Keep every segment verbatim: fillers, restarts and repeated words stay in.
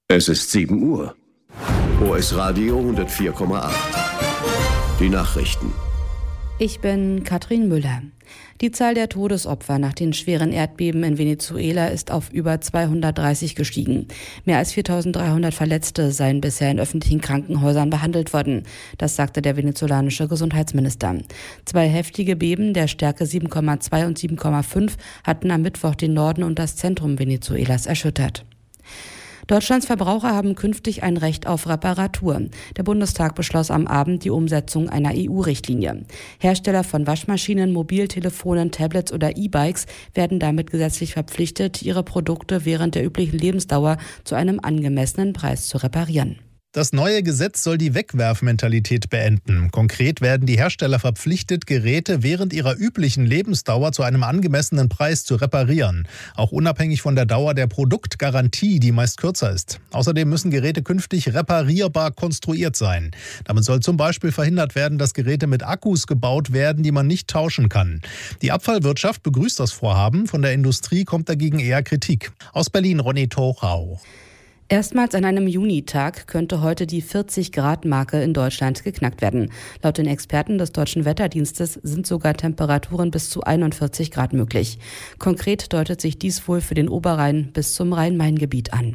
Es ist sieben Uhr. O S Radio hundertvier Komma acht. Die Nachrichten. Ich bin Katrin Müller. Die Zahl der Todesopfer nach den schweren Erdbeben in Venezuela ist auf über zweihundertdreißig gestiegen. Mehr als viertausenddreihundert Verletzte seien bisher in öffentlichen Krankenhäusern behandelt worden. Das sagte der venezolanische Gesundheitsminister. Zwei heftige Beben der Stärke sieben Komma zwei und sieben Komma fünf hatten am Mittwoch den Norden und das Zentrum Venezuelas erschüttert. Deutschlands Verbraucher haben künftig ein Recht auf Reparatur. Der Bundestag beschloss am Abend die Umsetzung einer E U-Richtlinie. Hersteller von Waschmaschinen, Mobiltelefonen, Tablets oder E-Bikes werden damit gesetzlich verpflichtet, ihre Produkte während der üblichen Lebensdauer zu einem angemessenen Preis zu reparieren. Das neue Gesetz soll die Wegwerfmentalität beenden. Konkret werden die Hersteller verpflichtet, Geräte während ihrer üblichen Lebensdauer zu einem angemessenen Preis zu reparieren. Auch unabhängig von der Dauer der Produktgarantie, die meist kürzer ist. Außerdem müssen Geräte künftig reparierbar konstruiert sein. Damit soll zum Beispiel verhindert werden, dass Geräte mit Akkus gebaut werden, die man nicht tauschen kann. Die Abfallwirtschaft begrüßt das Vorhaben. Von der Industrie kommt dagegen eher Kritik. Aus Berlin Ronny Torau. Erstmals an einem Junitag könnte heute die vierzig-Grad-Marke in Deutschland geknackt werden. Laut den Experten des Deutschen Wetterdienstes sind sogar Temperaturen bis zu einundvierzig Grad möglich. Konkret deutet sich dies wohl für den Oberrhein bis zum Rhein-Main-Gebiet an.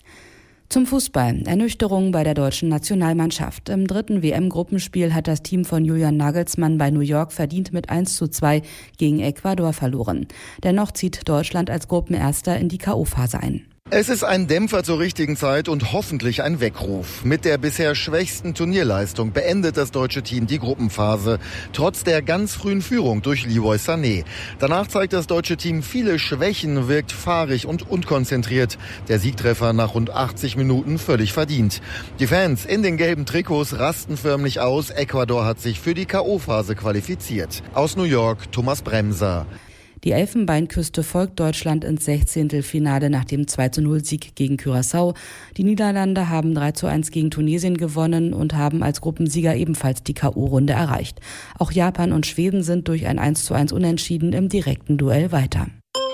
Zum Fußball. Ernüchterung bei der deutschen Nationalmannschaft. Im dritten W M-Gruppenspiel hat das Team von Julian Nagelsmann bei New York verdient mit eins zu zwei gegen Ecuador verloren. Dennoch zieht Deutschland als Gruppenerster in die K O-Phase ein. Es ist ein Dämpfer zur richtigen Zeit und hoffentlich ein Weckruf. Mit der bisher schwächsten Turnierleistung beendet das deutsche Team die Gruppenphase, trotz der ganz frühen Führung durch Leroy Sané. Danach zeigt das deutsche Team viele Schwächen, wirkt fahrig und unkonzentriert. Der Siegtreffer nach rund achtzig Minuten völlig verdient. Die Fans in den gelben Trikots rasten förmlich aus. Ecuador hat sich für die K O-Phase qualifiziert. Aus New York, Thomas Bremser. Die Elfenbeinküste folgt Deutschland ins Sechzehntelfinale nach dem zwei zu null Sieg gegen Curaçao. Die Niederlande haben drei zu eins gegen Tunesien gewonnen und haben als Gruppensieger ebenfalls die K O-Runde erreicht. Auch Japan und Schweden sind durch ein eins zu eins Unentschieden im direkten Duell weiter.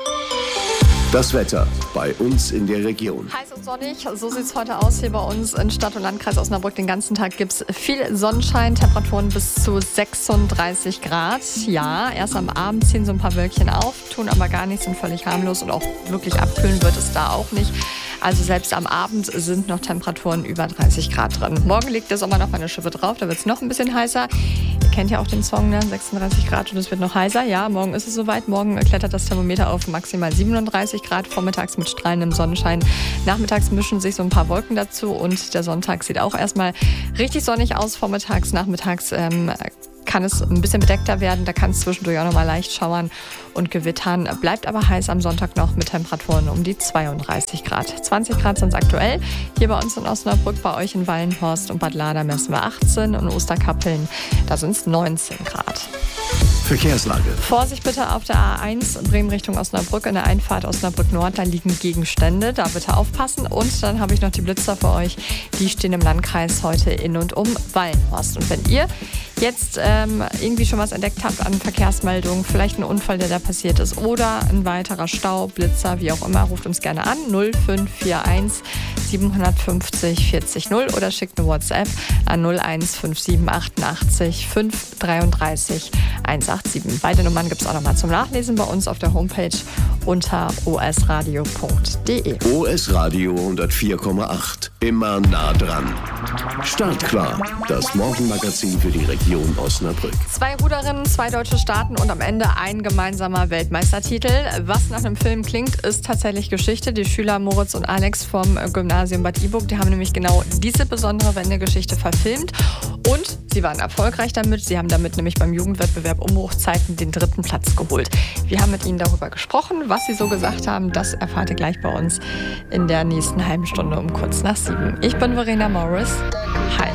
Das Wetter bei uns in der Region. Heiß und sonnig, so sieht es heute aus hier bei uns in Stadt- und Landkreis Osnabrück. Den ganzen Tag gibt es viel Sonnenschein, Temperaturen bis zu sechsunddreißig Grad. Ja, erst am Abend ziehen so ein paar Wölkchen auf, tun aber gar nichts, sind völlig harmlos und auch wirklich abkühlen wird es da auch nicht. Also selbst am Abend sind noch Temperaturen über dreißig Grad drin. Morgen legt der Sommer noch eine Schippe drauf, da wird es noch ein bisschen heißer. Ihr kennt ja auch den Song, ne? sechsunddreißig Grad und es wird noch heißer. Ja, morgen ist es soweit. Morgen klettert das Thermometer auf maximal siebenunddreißig Grad, vormittags mit strahlendem Sonnenschein. Nachmittags mischen sich so ein paar Wolken dazu und der Sonntag sieht auch erstmal richtig sonnig aus. Vormittags, nachmittags ähm, kann es ein bisschen bedeckter werden. Da kann es zwischendurch auch noch mal leicht schauern und gewittern. Bleibt aber heiß am Sonntag noch mit Temperaturen um die zweiunddreißig Grad. zwanzig Grad sind es aktuell. Hier bei uns in Osnabrück, bei euch in Wallenhorst und Bad Lader messen wir achtzehn und Osterkappeln, da sind es neunzehn Grad. Verkehrslage. Vorsicht bitte auf der A eins Bremen Richtung Osnabrück, in der Einfahrt Osnabrück Nord, da liegen Gegenstände, da bitte aufpassen. Und dann habe ich noch die Blitzer für euch, die stehen im Landkreis heute in und um Wallenhorst. Und wenn ihr jetzt ähm, irgendwie schon was entdeckt habt an Verkehrsmeldungen, vielleicht ein Unfall, der da passiert ist oder ein weiterer Stau, Blitzer, wie auch immer, ruft uns gerne an null fünf vier eins siebenhundertfünfzig vierzig null oder schickt eine WhatsApp an null eins fünf sieben achtundachtzig fünf dreiunddreißig hundertsiebenundachtzig. Beide Nummern gibt es auch nochmal zum Nachlesen bei uns auf der Homepage unter o s radio punkt d e. O S Radio hundertvier Komma acht. Immer nah dran. Startklar. Das Morgenmagazin für die Region Osnabrück. Zwei Ruderinnen, zwei deutsche Staaten und am Ende ein gemeinsamer Weltmeistertitel. Was nach einem Film klingt, ist tatsächlich Geschichte. Die Schüler Moritz und Alex vom Gymnasium Bad Iburg, die haben nämlich genau diese besondere Wendegeschichte verfilmt. Und sie waren erfolgreich damit. Sie haben damit nämlich beim Jugendwettbewerb Umbruchzeiten den dritten Platz geholt. Wir haben mit ihnen darüber gesprochen. Was sie so gesagt haben, das erfahrt ihr gleich bei uns in der nächsten halben Stunde um kurz nach sieben. Ich bin Verena Morris. Hi.